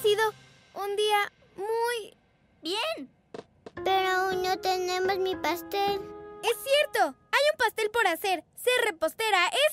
sido un día muy... ¡Bien! Pero aún no tenemos mi pastel. ¡Es cierto! Hay un pastel por hacer. Ser repostera es